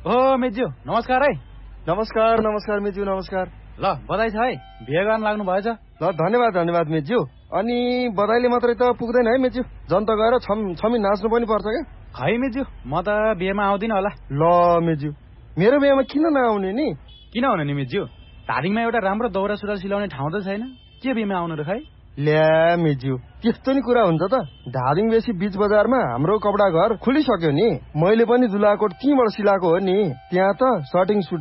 ओ मेज्यू नमस्कार है। नमस्कार नमस्कार मेज्यू नमस्कार। ल बधाई छ है, बिहे गर्न लाग्नु भएछ। ल धन्यवाद धन्यवाद मेज्यू। अनि बधाईले मात्रै त पुग्दैन है मेज्यू, जनता गएर छमी नाच्नु पनि पर्छ क्या। खै मेज्यू, म त बिहेमा आउँदिन होला। ल मेज्यू, मेरो बिहेमा किन नआउने नि? किन हुने नि मेज्यू, धादिङमा एउटा राम्रो दौरा सुरुवाल सिलाउने ठाउँ त छैन, के बिहेमा आउनु र खै? ल्या मेज्यू, त्यस्तो नि कुरा हुन्छ त। धादिङ बेसी बीच बजारमा हाम्रो कपडा घर खुलिसक्यो नि, मैले पनि दुलाकोट त्यहीँबाट सिलाएको हो नि। त्यहाँ त सर्टिङ